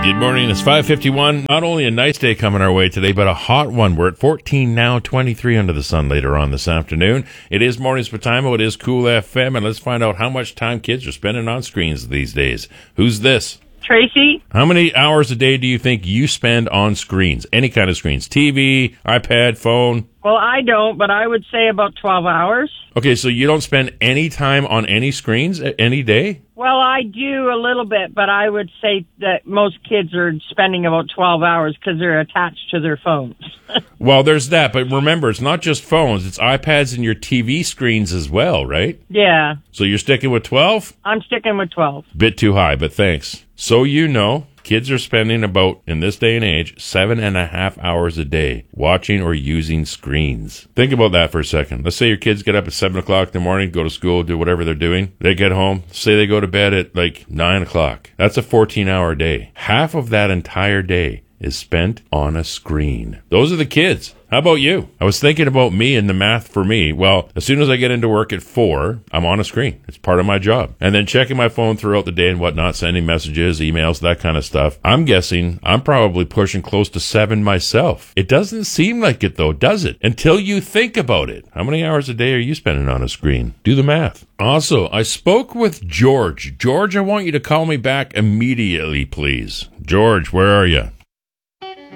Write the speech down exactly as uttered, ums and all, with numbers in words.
Good morning. It's five fifty-one. Not only a nice day coming our way today, but a hot one. We're at fourteen now, twenty-three under the sun later on this afternoon. It is Mornings with Timo. It is Cool F M, and let's find out how much time kids are spending on screens these days. Who's this? Tracy? How many hours a day do you think you spend on screens? Any kind of screens? T V, iPad, phone? Well, I don't, but I would say about twelve hours. Okay, so you don't spend any time on any screens any day? Well, I do a little bit, but I would say that most kids are spending about twelve hours because they're attached to their phones. Well, there's that, but remember, it's not just phones. It's iPads and your T V screens as well, right? Yeah. So you're sticking with twelve? I'm sticking with twelve. Bit too high, but thanks. So you know, kids are spending about, in this day and age, seven and a half hours a day watching or using screens. Think about that for a second. Let's say your kids get up at seven o'clock in the morning, go to school, do whatever they're doing. They get home, say they go to bed at like nine o'clock. That's a fourteen-hour day. Half of that entire day is spent on a screen. Those are the kids. How about you? I was thinking about me and the math for me. Well, as soon as I get into work at four, I'm on a screen. It's part of my job. And then checking my phone throughout the day and whatnot, sending messages, emails, that kind of stuff. I'm guessing I'm probably pushing close to seven myself. It doesn't seem like it though, does it? Until you think about it. How many hours a day are you spending on a screen? Do the math. Also, I spoke with George. George, I want you to call me back immediately, please. George, where are you?